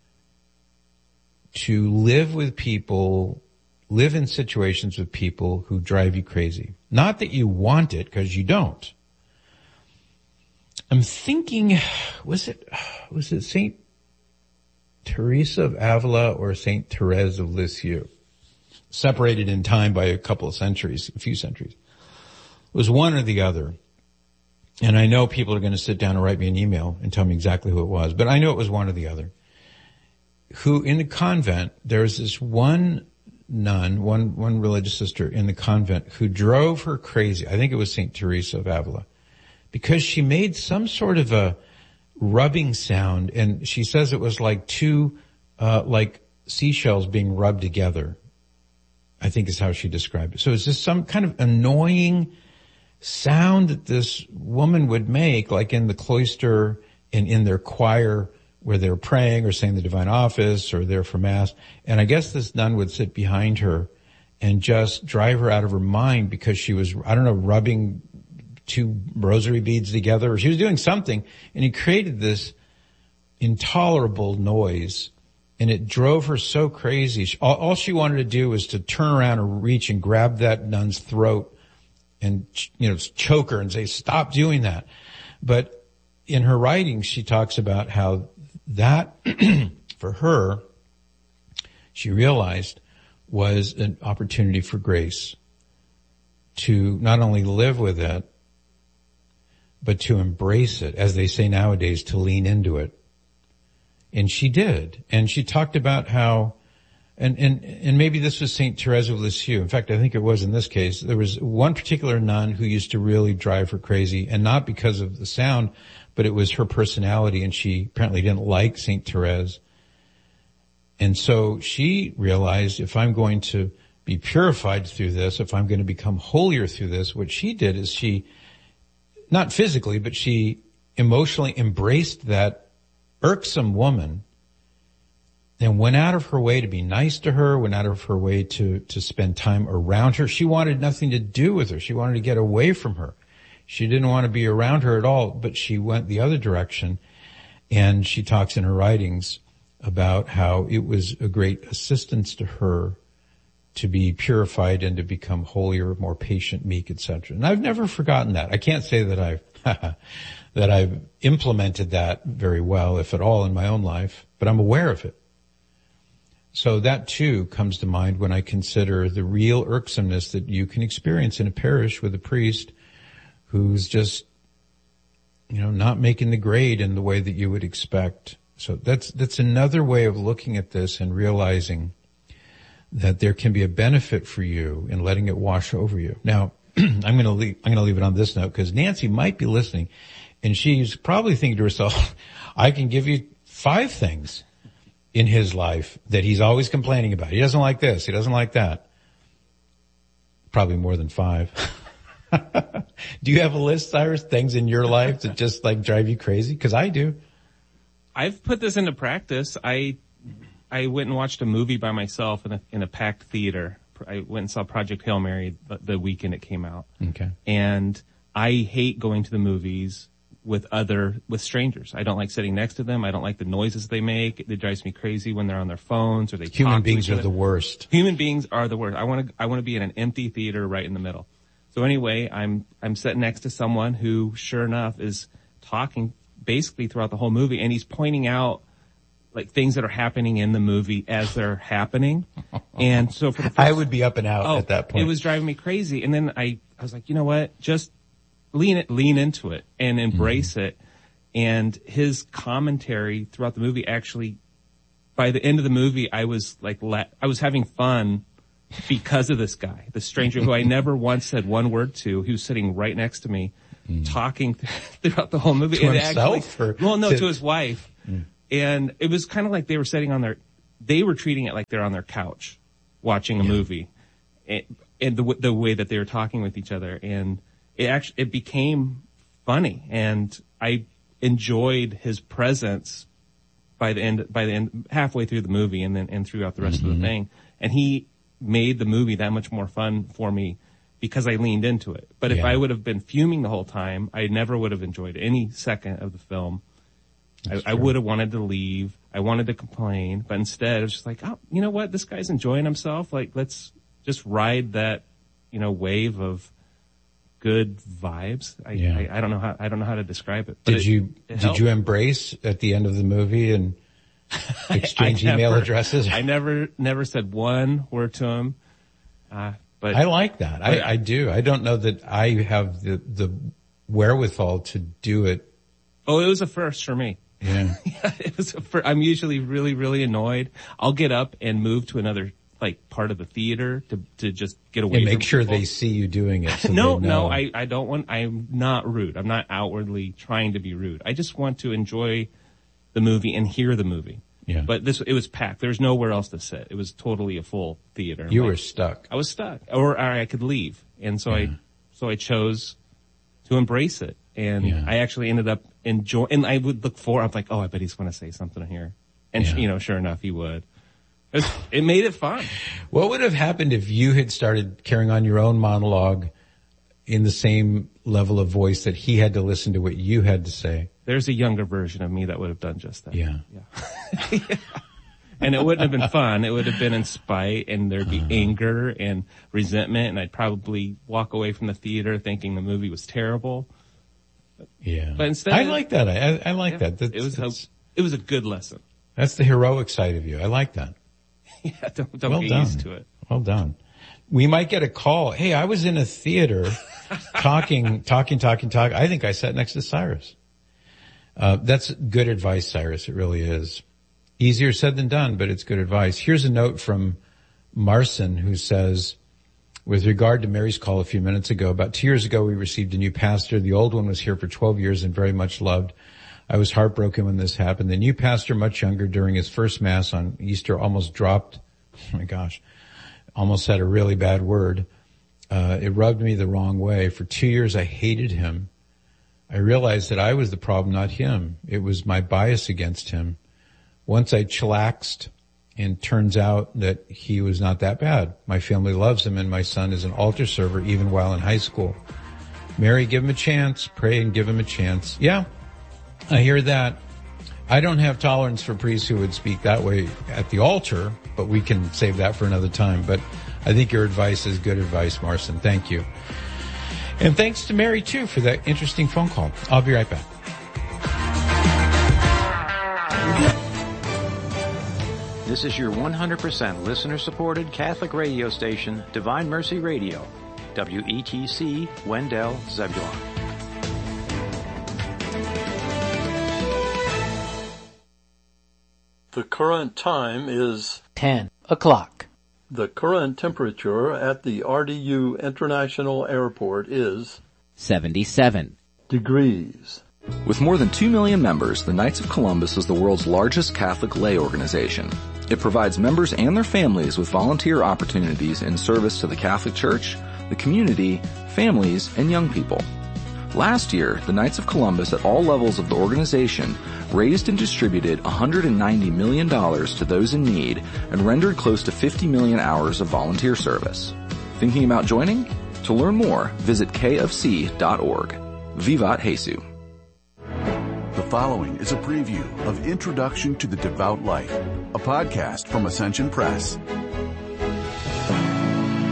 [SPEAKER 1] to live with people, live in situations with people who drive you crazy. Not that you want it, because you don't. I'm thinking, was it, was it Saint Teresa of Avila or Saint Therese of Lisieux? Separated in time by a couple of centuries, a few centuries. It was one or the other. And I know people are going to sit down and write me an email and tell me exactly who it was, but I know it was one or the other. Who, in the convent, there was this one nun, one, one religious sister in the convent who drove her crazy. I think it was Saint Teresa of Avila, because she made some sort of a rubbing sound, and she says it was like two, uh, like seashells being rubbed together, I think is how she described it. So it's just some kind of annoying sound that this woman would make, like in the cloister and in their choir where they're praying or saying the divine office or there for mass. And I guess this nun would sit behind her and just drive her out of her mind because she was, I don't know, rubbing two rosary beads together, or she was doing something, and he created this intolerable noise, and it drove her so crazy. All, all she wanted to do was to turn around and reach and grab that nun's throat and, you know, choke her and say, stop doing that. But in her writings, she talks about how that, for her, she realized was an opportunity for grace to not only live with it, but to embrace it, as they say nowadays, to lean into it. And she did. And she talked about how, and, and, and maybe this was Saint Therese of Lisieux. In fact, I think it was in this case. There was one particular nun who used to really drive her crazy, and not because of the sound, but it was her personality, and she apparently didn't like Saint Therese. And so she realized, if I'm going to be purified through this, if I'm going to become holier through this, what she did is she, not physically, but she emotionally embraced that irksome woman and went out of her way to be nice to her, went out of her way to, to spend time around her. She wanted nothing to do with her. She wanted to get away from her. She didn't want to be around her at all, but she went the other direction. And she talks in her writings about how it was a great assistance to her to be purified and to become holier, more patient, meek, et cetera. And I've never forgotten that. I can't say that I've that I've implemented that very well, if at all, in my own life, but I'm aware of it. So that too comes to mind when I consider the real irksomeness that you can experience in a parish with a priest who's just, you know, not making the grade in the way that you would expect. So that's that's another way of looking at this and realizing that there can be a benefit for you in letting it wash over you. Now, I'm going to leave, I'm going to leave it on this note, because Nancy might be listening, and she's probably thinking to herself, I can give you five things in his life that he's always complaining about. He doesn't like this. He doesn't like that. Probably more than five. Do you have a list, Cyrus, things in your life that just like drive you crazy? Because I do.
[SPEAKER 16] I've put this into practice. I I went and watched a movie by myself in a in a packed theater. I went and saw Project Hail Mary the, the weekend it came out.
[SPEAKER 1] Okay.
[SPEAKER 16] And I hate going to the movies with other, with strangers. I don't like sitting next to them. I don't like the noises they make. It drives me crazy when they're on their phones or they
[SPEAKER 1] Human
[SPEAKER 16] talk to
[SPEAKER 1] beings
[SPEAKER 16] each other.
[SPEAKER 1] are the worst.
[SPEAKER 16] Human beings are the worst. I want to, I want to be in an empty theater right in the middle. So anyway, I'm, I'm sitting next to someone who, sure enough, is talking basically throughout the whole movie, and he's pointing out like things that are happening in the movie as they're happening. And so for the first,
[SPEAKER 1] I would be up and out
[SPEAKER 16] oh,
[SPEAKER 1] at that point.
[SPEAKER 16] It was driving me crazy. And then I, I was like, you know what? Just lean it, lean into it and embrace mm-hmm. it. And his commentary throughout the movie actually by the end of the movie, I was like, la- I was having fun because of this guy, the stranger who I never once said one word to, who was sitting right next to me, mm. talking th- throughout the whole movie.
[SPEAKER 1] To
[SPEAKER 16] and
[SPEAKER 1] himself?
[SPEAKER 16] Actually,
[SPEAKER 1] or
[SPEAKER 16] well, no,
[SPEAKER 1] to,
[SPEAKER 16] to his wife. Mm. And it was kind of like they were sitting on their, they were treating it like they're on their couch watching a yeah. movie. And, and the, the way that they were talking with each other. And it actually, it became funny. And I enjoyed his presence by the end, by the end, halfway through the movie and then, and throughout the rest mm-hmm. of the thing. And he made the movie that much more fun for me because I leaned into it. But if yeah. I would have been fuming the whole time, I never would have enjoyed any second of the film. I, I would have wanted to leave. I wanted to complain, but instead I was just like, oh, you know what? This guy's enjoying himself. Like, let's just ride that, you know, wave of good vibes. I,
[SPEAKER 1] yeah.
[SPEAKER 16] I, I don't know how, I don't know how to describe it. But
[SPEAKER 1] did
[SPEAKER 16] it,
[SPEAKER 1] you,
[SPEAKER 16] it
[SPEAKER 1] did
[SPEAKER 16] helped.
[SPEAKER 1] you embrace at the end of the movie and exchange
[SPEAKER 16] I, I
[SPEAKER 1] email
[SPEAKER 16] never,
[SPEAKER 1] addresses?
[SPEAKER 16] I never, never said one word to him. Uh, but
[SPEAKER 1] I like that. I, I do. I don't know that I have the, the wherewithal to do it.
[SPEAKER 16] Oh, it was a first for me.
[SPEAKER 1] Yeah.
[SPEAKER 16] yeah it was a first. I'm usually really, really annoyed. I'll get up and move to another, like, part of the theater to, to just get away
[SPEAKER 1] and
[SPEAKER 16] from
[SPEAKER 1] make sure
[SPEAKER 16] people.
[SPEAKER 1] they see you doing it. So
[SPEAKER 16] no,
[SPEAKER 1] they know.
[SPEAKER 16] no, I, I don't want, I'm not rude. I'm not outwardly trying to be rude. I just want to enjoy the movie and hear the movie.
[SPEAKER 1] Yeah.
[SPEAKER 16] But this, it was packed. There's nowhere else to sit. It was totally a full theater.
[SPEAKER 1] You
[SPEAKER 16] like,
[SPEAKER 1] were stuck.
[SPEAKER 16] I was stuck. Or, or I could leave. And so yeah. I, so I chose to embrace it. And
[SPEAKER 1] yeah.
[SPEAKER 16] I actually ended up enjoying, and I would look for, I'm like, oh, I bet he's going to say something here. And,
[SPEAKER 1] yeah.
[SPEAKER 16] you know, sure enough, he would. It, was, it made it fun.
[SPEAKER 1] What would have happened if you had started carrying on your own monologue in the same level of voice that he had to listen to what you had to say?
[SPEAKER 16] There's a younger version of me that would have done just that.
[SPEAKER 1] Yeah.
[SPEAKER 16] Yeah. yeah. And it wouldn't have been fun. It would have been in spite, and there'd be uh-huh. anger and resentment, and I'd probably walk away from the theater thinking the movie was terrible.
[SPEAKER 1] Yeah.
[SPEAKER 16] But instead,
[SPEAKER 1] I like that. I, I like yeah, that. That's,
[SPEAKER 16] it was a, it was a good lesson.
[SPEAKER 1] That's the heroic side of you. I like that.
[SPEAKER 16] yeah, don't, don't
[SPEAKER 1] well
[SPEAKER 16] get
[SPEAKER 1] done.
[SPEAKER 16] used to it.
[SPEAKER 1] Well done. We might get a call. Hey, I was in a theater talking, talking, talking, talking. I think I sat next to Cyrus. Uh, that's good advice, Cyrus. It really is. Easier said than done, but it's good advice. Here's a note from Marson who says, with regard to Mary's call a few minutes ago, about two years ago we received a new pastor. The old one was here for twelve years and very much loved. I was heartbroken when this happened. The new pastor, much younger, during his first mass on Easter almost dropped, oh my gosh, almost said a really bad word. Uh, it rubbed me the wrong way. For two years I hated him. I realized that I was the problem, not him. It was my bias against him. Once I chillaxed, and turns out that he was not that bad. My family loves him, and my son is an altar server even while in high school. Mary, give him a chance. Pray and give him a chance. Yeah, I hear that. I don't have tolerance for priests who would speak that way at the altar, but we can save that for another time. But I think your advice is good advice, Marson. Thank you. And thanks to Mary, too, for that interesting phone call. I'll be right back.
[SPEAKER 17] This is your one hundred percent listener-supported Catholic radio station, Divine Mercy Radio, W E T C, Wendell, Zebulon.
[SPEAKER 18] The current time is
[SPEAKER 19] ten o'clock.
[SPEAKER 18] The current temperature at the R D U International Airport is
[SPEAKER 19] seventy-seven
[SPEAKER 18] degrees.
[SPEAKER 20] With more than two million members, the Knights of Columbus is the world's largest Catholic lay organization. It provides members and their families with volunteer opportunities in service to the Catholic Church, the community, families, and young people. Last year, the Knights of Columbus at all levels of the organization raised and distributed one hundred ninety million dollars to those in need and rendered close to fifty million hours of volunteer service. Thinking about joining? To learn more, visit k f c dot org. Vivat Jesu.
[SPEAKER 21] The following is a preview of Introduction to the Devout Life, a podcast from Ascension Press.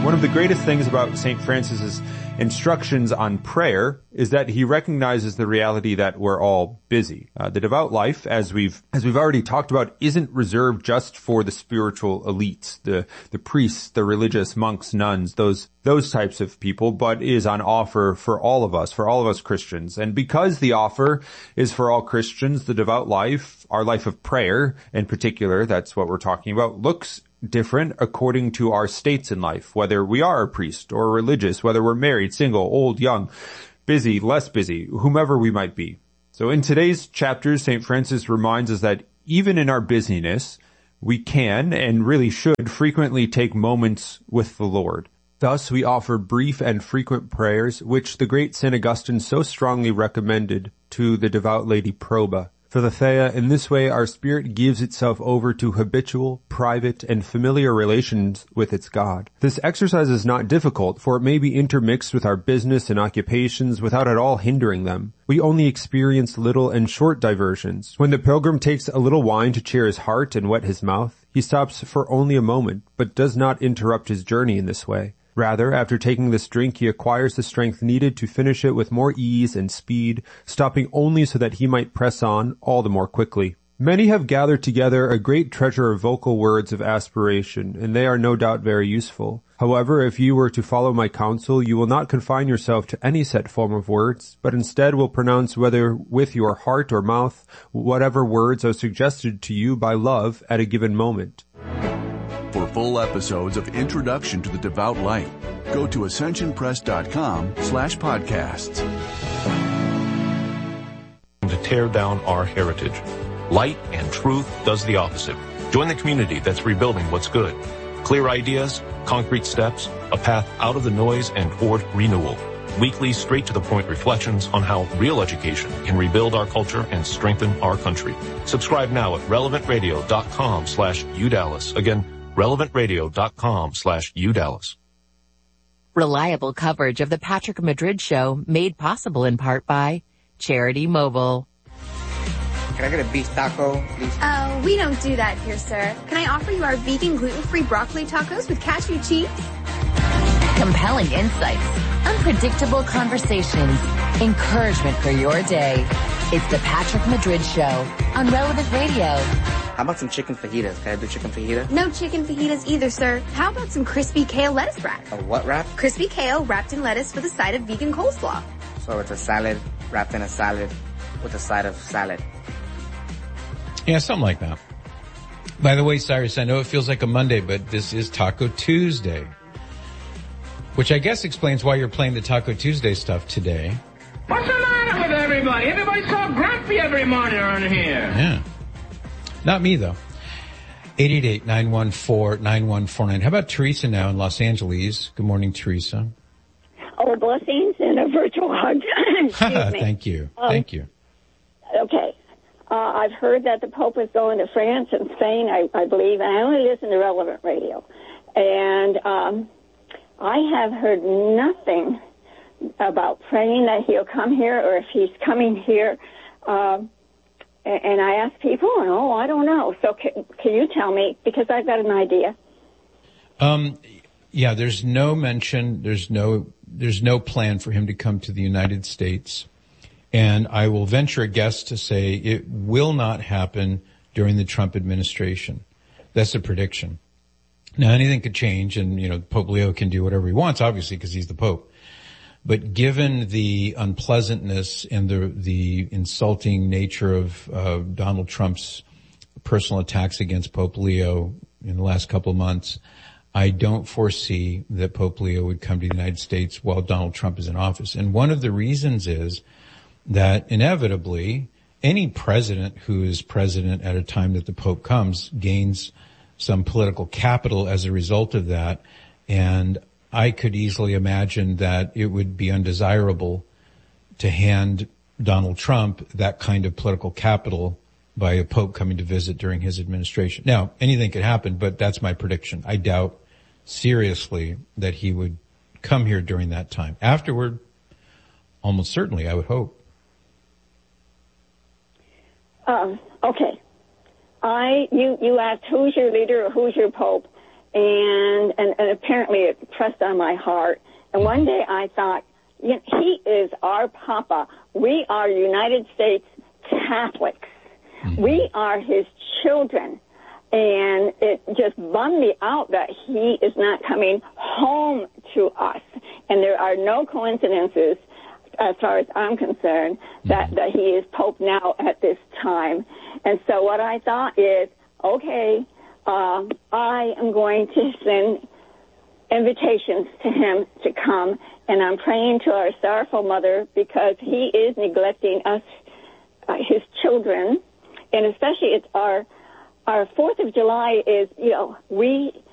[SPEAKER 2] One of the greatest things about Saint Francis's instructions on prayer is that he recognizes the reality that we're all busy. Uh, the devout life, as we've as we've already talked about, isn't reserved just for the spiritual elites, the the priests, the religious monks, nuns, those those types of people, but is on offer for all of us, for all of us Christians. And because the offer is for all Christians, the devout life, our life of prayer in particular, that's what we're talking about, looks different according to our states in life, whether we are a priest or religious, whether we're married, single, old, young, busy, less busy, whomever we might be. So in today's chapters, Saint Francis reminds us that even in our busyness, we can and really should frequently take moments with the Lord. Thus, we offer brief and frequent prayers, which the great Saint Augustine so strongly recommended to the devout lady Proba. For the Thea, in this way, our spirit gives itself over to habitual, private, and familiar relations with its God. This exercise is not difficult, for it may be intermixed with our business and occupations without at all hindering them. We only experience little and short diversions. When the pilgrim takes a little wine to cheer his heart and wet his mouth, he stops for only a moment, but does not interrupt his journey in this way. Rather, after taking this drink, he acquires the strength needed to finish it with more ease and speed, stopping only so that he might press on all the more quickly. Many have gathered together a great treasure of vocal words of aspiration, and they are no doubt very useful. However, if you were to follow my counsel, you will not confine yourself to any set form of words, but instead will pronounce, whether with your heart or mouth, whatever words are suggested to you by love at a given moment.
[SPEAKER 21] For full episodes of Introduction to the Devout Life, go to ascensionpress.com slash podcasts.
[SPEAKER 13] To tear down our heritage. Light and truth does the opposite. Join the community that's rebuilding what's good. Clear ideas, concrete steps, a path out of the noise and toward renewal. Weekly, straight-to-the-point reflections on how real education can rebuild our culture and strengthen our country. Subscribe now at relevantradio.com slash udallas. Again, relevantradio.com slash udallas.
[SPEAKER 3] Reliable coverage of the Patrick Madrid Show made possible in part by Charity Mobile.
[SPEAKER 22] Can I get a beef taco, please?
[SPEAKER 23] Oh, we don't do that here, sir. Can I offer you our vegan gluten-free broccoli tacos with cashew cheese?
[SPEAKER 3] Compelling insights, unpredictable conversations, encouragement for your day. It's the Patrick Madrid Show on Relevant Radio.
[SPEAKER 22] How about some chicken fajitas? Can I do chicken fajita?
[SPEAKER 23] No chicken fajitas either, sir. How about some crispy kale lettuce wrap?
[SPEAKER 22] A what wrap?
[SPEAKER 23] Crispy kale wrapped in lettuce with a side of vegan coleslaw.
[SPEAKER 22] So it's a salad wrapped in a salad with a side of salad.
[SPEAKER 1] Yeah, something like that. By the way, Cyrus, I know it feels like a Monday, but this is Taco Tuesday, which I guess explains why you're playing the Taco Tuesday stuff today.
[SPEAKER 24] What's the matter with everybody? Everybody's so grumpy every morning around here.
[SPEAKER 1] Yeah. Not me, though. eight eight eight, nine one four, nine one four nine. How about Teresa now in Los Angeles? Good morning, Teresa.
[SPEAKER 25] Oh, blessings and a virtual hug. Excuse me.
[SPEAKER 1] Thank you.
[SPEAKER 25] Um,
[SPEAKER 1] Thank you.
[SPEAKER 25] Okay. Uh, I've heard that the Pope is going to France and Spain, I, I believe, and I only listen to Relevant Radio. And um, I have heard nothing about praying that he'll come here or if he's coming here. Um, and I ask people, and oh, I don't know. So can, can you tell me? Because I've got an idea.
[SPEAKER 1] Um, yeah, there's no mention, there's no, there's no plan for him to come to the United States. And I will venture a guess to say it will not happen during the Trump administration. That's a prediction. Now, anything could change, and, you know, Pope Leo can do whatever he wants, obviously, because he's the Pope. But given the unpleasantness and the the insulting nature of uh, Donald Trump's personal attacks against Pope Leo in the last couple of months, I don't foresee that Pope Leo would come to the United States while Donald Trump is in office. And one of the reasons is that inevitably any president who is president at a time that the Pope comes gains some political capital as a result of that. And I could easily imagine that it would be undesirable to hand Donald Trump that kind of political capital by a Pope coming to visit during his administration. Now, anything could happen, but that's my prediction. I doubt seriously that he would come here during that time. Afterward, almost certainly, I would hope.
[SPEAKER 25] Um, okay. I, you, you asked who's your leader or who's your Pope. and, and, and apparently it pressed on my heart. And one day I thought, you know, he is our Papa. We are United States Catholics. Mm-hmm. We are his children. And it just bummed me out that he is not coming home to us. And there are no coincidences, as far as I'm concerned, that, that he is Pope now at this time. And so what I thought is, okay, um, I am going to send invitations to him to come, and I'm praying to our sorrowful mother because he is neglecting us, uh, his children, and especially it's our our Fourth of July is, you know, we